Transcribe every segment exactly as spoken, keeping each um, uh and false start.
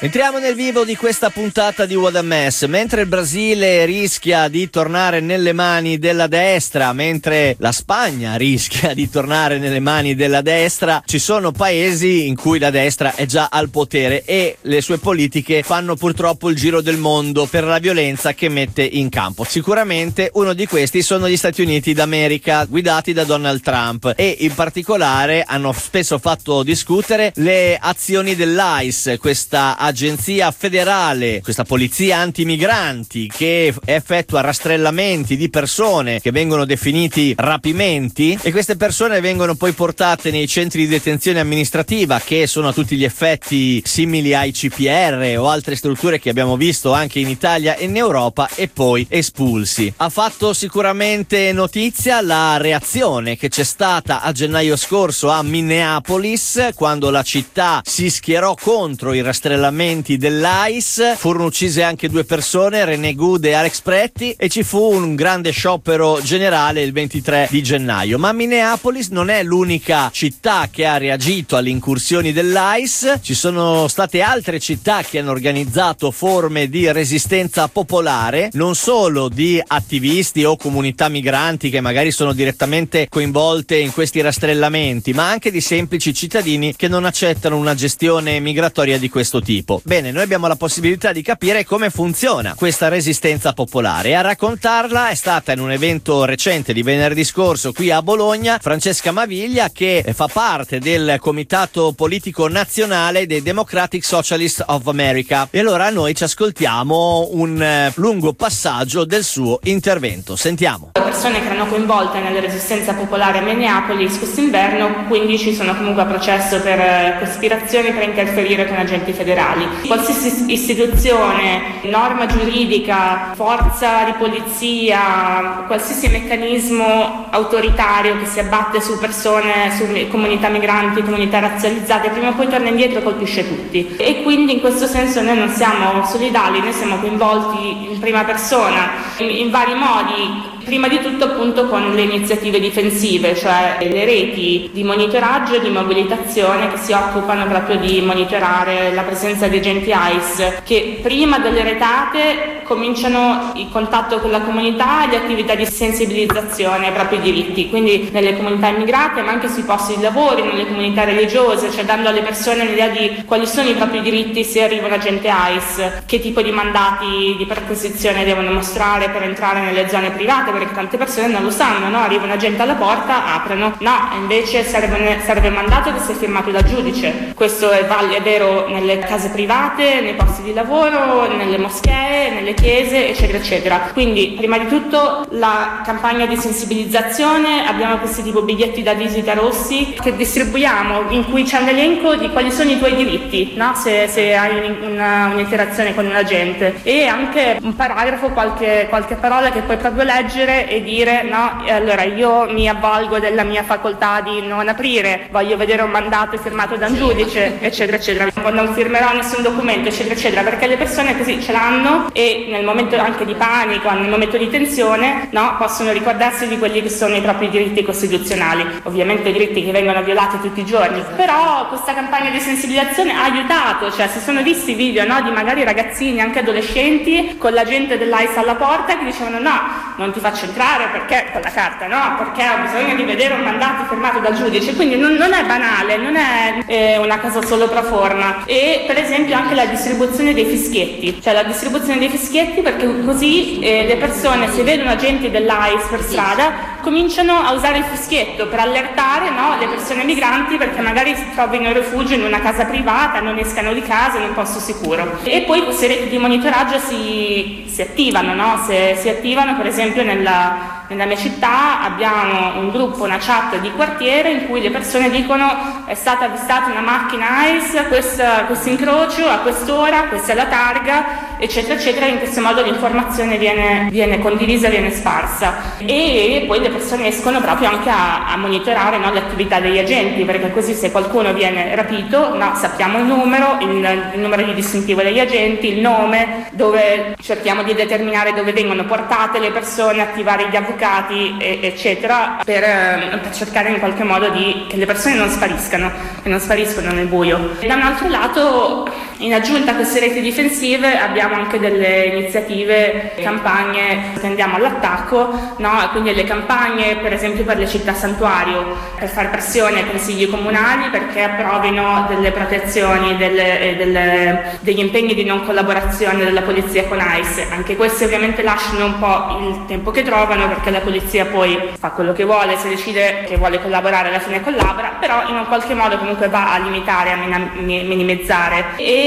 Entriamo nel vivo di questa puntata di What a Mess. Mentre il Brasile rischia di tornare nelle mani della destra, mentre la Spagna rischia di tornare nelle mani della destra, ci sono paesi in cui la destra è già al potere e le sue politiche fanno purtroppo il giro del mondo per la violenza che mette in campo. Sicuramente uno di questi sono gli Stati Uniti d'America, guidati da Donald Trump, e in particolare hanno spesso fatto discutere le azioni dell'I C E, questa agenzia federale, questa polizia antimigranti che effettua rastrellamenti di persone che vengono definiti rapimenti, e queste persone vengono poi portate nei centri di detenzione amministrativa, che sono a tutti gli effetti simili ai C P R o altre strutture che abbiamo visto anche in Italia e in Europa, e poi espulsi. Ha fatto sicuramente notizia la reazione che c'è stata a gennaio scorso a Minneapolis, quando la città si schierò contro i rastrellamenti dell'I C E. Furono uccise anche due persone, René Good e Alex Pretti, e ci fu un grande sciopero generale il ventitré di gennaio. Ma Minneapolis non è l'unica città che ha reagito alle incursioni dell'I C E. Ci sono state altre città che hanno organizzato forme di resistenza popolare, non solo di attivisti o comunità migranti che magari sono direttamente coinvolte in questi rastrellamenti, ma anche di semplici cittadini che non accettano una gestione migratoria di questo tipo. Bene, noi abbiamo la possibilità di capire come funziona questa resistenza popolare, e a raccontarla è stata in un evento recente di venerdì scorso qui a Bologna Francesca Maviglia, che fa parte del comitato politico nazionale dei Democratic Socialists of America. E allora noi ci ascoltiamo un eh, lungo passaggio del suo intervento. Sentiamo. Le persone che erano coinvolte nella resistenza popolare a Minneapolis quest'inverno, quindici sono comunque a processo per eh, cospirazione per interferire con agenti federali. Qualsiasi istituzione, norma giuridica, forza di polizia, qualsiasi meccanismo autoritario che si abbatte su persone, su comunità migranti, comunità razzializzate, prima o poi torna indietro e colpisce tutti. E quindi in questo senso noi non siamo solidali, noi siamo coinvolti in prima persona, in, in vari modi. Prima di tutto appunto con le iniziative difensive, cioè le reti di monitoraggio e di mobilitazione che si occupano proprio di monitorare la presenza di agenti I C E, che prima delle retate cominciano il contatto con la comunità e le attività di sensibilizzazione ai propri diritti, quindi nelle comunità immigrate, ma anche sui posti di lavoro, nelle comunità religiose, cioè dando alle persone l'idea di quali sono i propri diritti se arriva un agente I C E, che tipo di mandati di perquisizione devono mostrare per entrare nelle zone private, perché tante persone non lo sanno, no? Arriva un agente alla porta, aprono, no, invece serve, serve un mandato che sia firmato dal giudice. Questo è, è vero nelle case private, nei posti di lavoro, nelle moschee, nelle chiese, eccetera eccetera. Quindi prima di tutto la campagna di sensibilizzazione, abbiamo questi tipo biglietti da visita rossi che distribuiamo, in cui c'è un elenco di quali sono i tuoi diritti, no? se, se hai una, un'interazione con un agente, e anche un paragrafo, qualche, qualche parola che puoi proprio leggere e dire no, allora io mi avvalgo della mia facoltà di non aprire, voglio vedere un mandato firmato da un giudice, eccetera eccetera, non firmerò nessun documento, eccetera eccetera, perché le persone così ce l'hanno e nel momento anche di panico, nel momento di tensione, no, possono ricordarsi di quelli che sono i propri diritti costituzionali, ovviamente diritti che vengono violati tutti i giorni. Però questa campagna di sensibilizzazione ha aiutato, cioè si sono visti video, no, di magari ragazzini, anche adolescenti, con l'agente dell'I C E alla porta che dicevano no, non ti faccio entrare perché con la carta, no, perché ho bisogno di vedere un mandato firmato dal giudice. Quindi non, non è banale, non è eh, una cosa solo pro forma. E per esempio anche la distribuzione dei fischietti, cioè la distribuzione dei fischietti, perché così eh, le persone, se vedono agenti dell'I C E per strada, cominciano a usare il fischietto per allertare, no, le persone migranti, perché magari si trovino in rifugio in una casa privata, non escano di casa in un posto sicuro. E poi queste reti di monitoraggio si, si attivano, no? Se, si attivano per esempio nella Nella mia città abbiamo un gruppo, una chat di quartiere in cui le persone dicono è stata avvistata una macchina I C E, questo incrocio a quest'ora, questa è la targa, eccetera eccetera. In questo modo l'informazione viene, viene condivisa, viene sparsa, e poi le persone escono proprio anche a, a monitorare, no, le attività degli agenti, perché così se qualcuno viene rapito, no, sappiamo il numero, il, il numero di distintivo degli agenti, il nome, dove cerchiamo di determinare dove vengono portate le persone, attivare gli avvocati, eccetera, per, per cercare in qualche modo di che le persone non spariscano, che non spariscono nel buio. E da un altro lato In aggiunta a queste reti difensive abbiamo anche delle iniziative, campagne, tendiamo all'attacco, no? Quindi le campagne per esempio per le città santuario, per fare pressione ai consigli comunali perché approvino delle protezioni, delle, delle, degli impegni di non collaborazione della polizia con A I S. Anche questi ovviamente lasciano un po' il tempo che trovano perché la polizia poi fa quello che vuole, se decide che vuole collaborare alla fine collabora, però in un qualche modo comunque va a limitare, a minimizzare,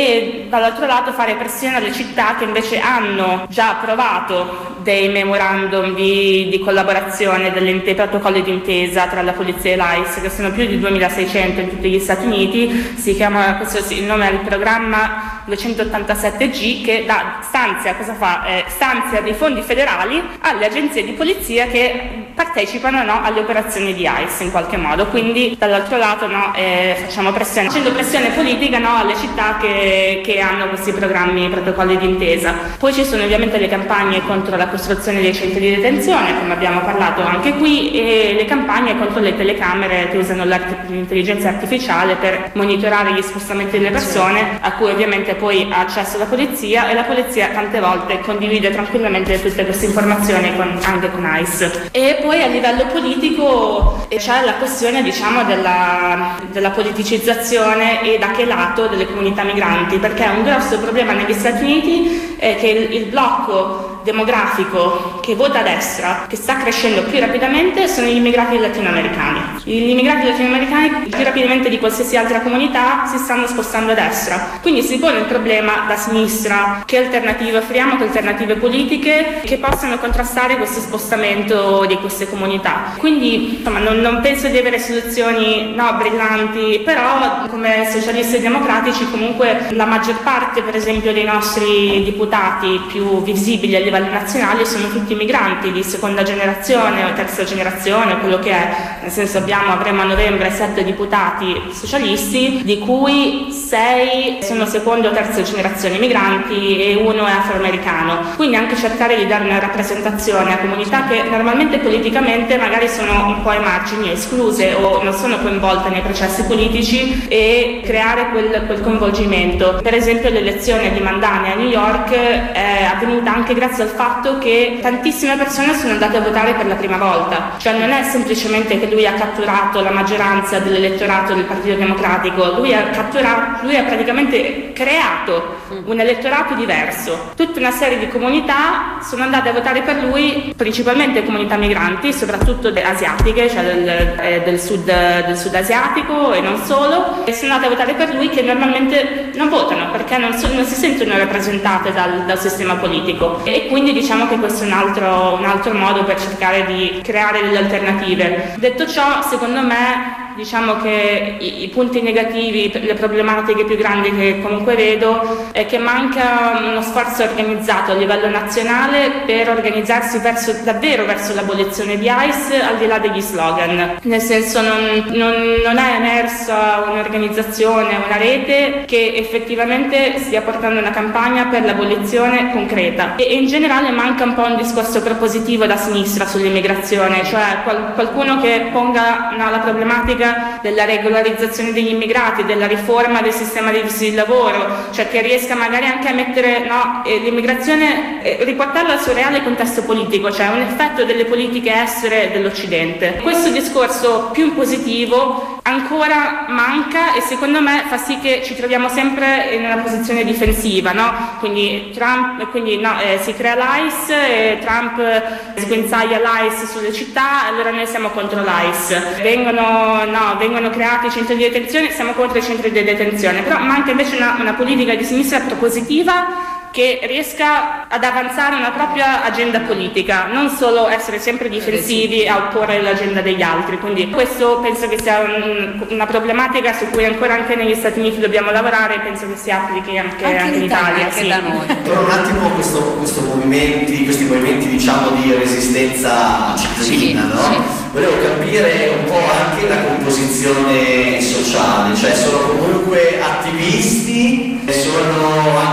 e dall'altro lato fare pressione alle città che invece hanno già approvato dei memorandum di, di collaborazione, delle, dei protocolli d'intesa tra la polizia e l'A I S, che sono più di duemilaseicento in tutti gli Stati Uniti. Si chiama, questo, il nome è il programma duecentottantasette G, che da, stanzia, cosa fa? Eh, stanzia dei fondi federali alle agenzie di polizia che partecipano, no, alle operazioni di A I S in qualche modo. Quindi dall'altro lato, no, eh, facciamo pressione, facendo pressione politica, no, alle città che, che hanno questi programmi, protocolli d'intesa. Poi ci sono ovviamente le campagne contro la costruzione dei centri di detenzione, come abbiamo parlato anche qui, e le campagne contro le telecamere che usano l'intelligenza artificiale per monitorare gli spostamenti delle persone, a cui ovviamente poi ha accesso la polizia, e la polizia tante volte condivide tranquillamente tutte queste informazioni con, anche con A I S. E poi a livello politico c'è la questione, diciamo, della, della politicizzazione e da che lato delle comunità migranti, perché un grosso problema negli Stati Uniti è che il, il blocco demografico che vota a destra, che sta crescendo più rapidamente, sono gli immigrati latinoamericani. Gli immigrati latinoamericani più rapidamente di qualsiasi altra comunità si stanno spostando a destra. Quindi si pone il problema da sinistra: che alternative offriamo, che alternative politiche che possano contrastare questo spostamento di queste comunità. Quindi insomma non, non penso di avere soluzioni, no, brillanti, però come socialisti e democratici comunque la maggior parte, per esempio, dei nostri deputati più visibili a livello nazionale sono tutti migranti di seconda generazione o terza generazione, quello che è, nel senso abbiamo, avremo a novembre sette deputati socialisti, di cui sei sono seconda o terza generazione migranti e uno è afroamericano. Quindi anche cercare di dare una rappresentazione a comunità che normalmente politicamente magari sono un po' ai margini, escluse o non sono coinvolte nei processi politici, e creare quel, quel coinvolgimento. Per esempio l'elezione di Mandani a New York è avvenuta anche grazie al fatto che tantissime persone sono andate a votare per la prima volta, cioè non è semplicemente che lui ha catturato la maggioranza dell'elettorato del Partito Democratico, lui ha catturato, lui ha praticamente creato un elettorato diverso. Tutta una serie di comunità sono andate a votare per lui, principalmente comunità migranti, soprattutto asiatiche, cioè del, eh, del, sud, del sud asiatico e non solo, e sono andate a votare per lui, che normalmente non votano perché non, so, non si sentono rappresentate dal, dal sistema politico. E quindi diciamo che questo è un altro, un altro modo per cercare di creare delle alternative. Detto ciò, secondo me, diciamo che i, i punti negativi, le problematiche più grandi che comunque vedo è che manca uno sforzo organizzato a livello nazionale per organizzarsi verso, davvero verso l'abolizione di A I S, al di là degli slogan. Nel senso non, non, non è emersa un'organizzazione, una rete che effettivamente stia portando una campagna per l'abolizione concreta, e, e in generale manca un po' un discorso propositivo da sinistra sull'immigrazione, cioè qual, qualcuno che ponga, no, la problematica della regolarizzazione degli immigrati, della riforma del sistema dei visti di lavoro, cioè che riesca magari anche a mettere, no, eh, l'immigrazione, eh, riportarla al suo reale contesto politico, cioè un effetto delle politiche estere dell'Occidente. Questo discorso più in positivo ancora manca, e secondo me fa sì che ci troviamo sempre in una posizione difensiva, no? Quindi Trump, quindi no, eh, si crea l'A I S e Trump sguinzaglia l'A I S sulle città, allora noi siamo contro l'A I S. Vengono No, vengono creati centri di detenzione, siamo contro i centri di detenzione, però manca invece una, una politica di sinistra propositiva che riesca ad avanzare una propria agenda politica, non solo essere sempre difensivi a opporre l'agenda degli altri. Quindi questo penso che sia un, una problematica su cui ancora anche negli Stati Uniti dobbiamo lavorare, e penso che si applichi anche, anche, anche in Italia. Anche sì. da noi. Però un attimo questo, questo movimenti, questi movimenti diciamo di resistenza cittadina, sì, no? Sì. Volevo capire un po' anche la composizione sociale, cioè sono comunque attivisti, sono anche cittadini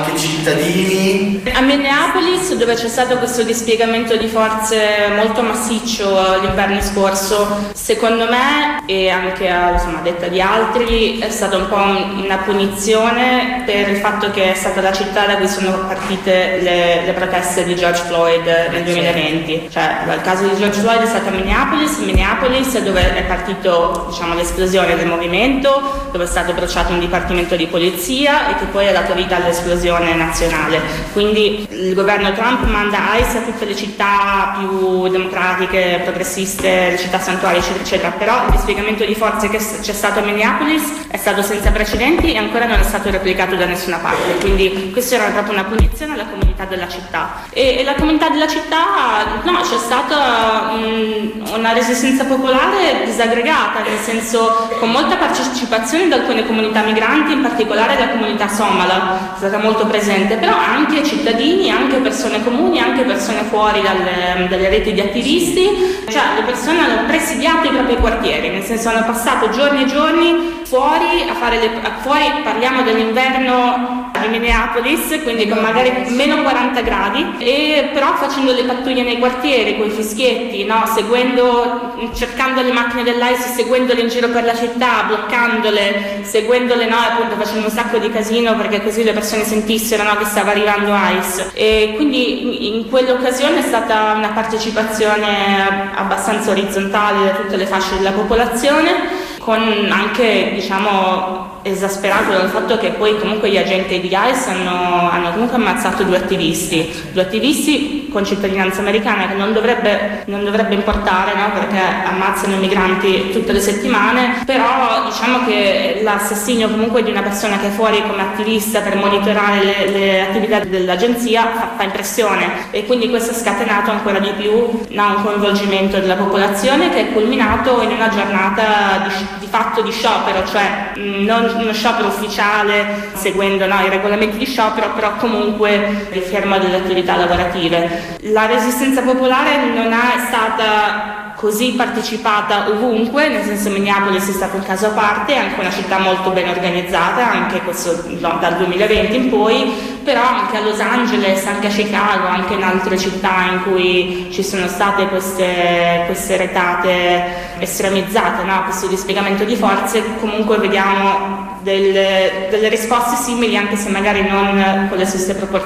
cittadini? A Minneapolis, dove c'è stato questo dispiegamento di forze molto massiccio l'inverno scorso, secondo me, e anche a insomma, detta di altri, è stata un po' una punizione per il fatto che è stata la città da cui sono partite le, le proteste di George Floyd nel duemilaventi. Cioè, il caso di George Floyd è stato a Minneapolis, Minneapolis dove è partito diciamo, l'esplosione del movimento, dove è stato bruciato un dipartimento di polizia e che poi ha dato vita all'esplosione nazionale. Quindi il governo Trump manda ICE a tutte le città più democratiche, progressiste, le città santuarie, eccetera, eccetera. Però il dispiegamento di forze che c'è stato a Minneapolis è stato senza precedenti e ancora non è stato replicato da nessuna parte. Quindi questa era proprio una punizione alla comunità della città. E, e la comunità della città, no, c'è stata um, una resistenza popolare disaggregata, nel senso con molta partecipazione da alcune comunità migranti, in particolare la comunità somala è stata molto presente, però anche cittadini, anche persone comuni, anche persone fuori dalle, dalle reti di attivisti, cioè le persone hanno presidiato i propri quartieri, nel senso hanno passato giorni e giorni fuori a fare le, fuori parliamo dell'inverno di Minneapolis, quindi con magari meno quaranta gradi, e però facendo le pattuglie nei quartieri con i fischietti, no? Seguendo, cercando le macchine dell'ICE, seguendole in giro per la città, bloccandole, seguendole, no? Appunto facendo un sacco di casino perché così le persone sentissero, no? Che stava arrivando ICE. E quindi in quell'occasione è stata una partecipazione abbastanza orizzontale da tutte le fasce della popolazione, con anche diciamo esasperato dal fatto che poi comunque gli agenti di ICE hanno, hanno comunque ammazzato due attivisti, due attivisti con cittadinanza americana, che non dovrebbe, non dovrebbe importare, no? Perché ammazzano i migranti tutte le settimane, però diciamo che l'assassinio comunque di una persona che è fuori come attivista per monitorare le, le attività dell'agenzia fa, fa impressione, e quindi questo ha scatenato ancora di più, no? Un coinvolgimento della popolazione che è culminato in una giornata di, di fatto di sciopero, cioè mh, non uno sciopero ufficiale seguendo no, i regolamenti di sciopero, però comunque di fermo delle attività lavorative. La resistenza popolare non è stata così partecipata ovunque, nel senso Minneapolis è stato un caso a parte, è anche una città molto ben organizzata, anche questo no, dal duemilaventi in poi, però anche a Los Angeles, anche a Chicago, anche in altre città in cui ci sono state queste, queste retate estremizzate, no? Questo dispiegamento di forze, comunque vediamo delle, delle risposte simili, anche se magari non con le stesse proporzioni.